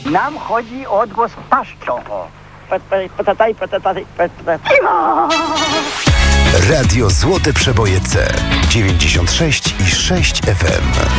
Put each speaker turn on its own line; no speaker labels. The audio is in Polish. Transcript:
Nam chodzi o odgłos paszczą.
Radio Złote Przeboje C 96,6 FM.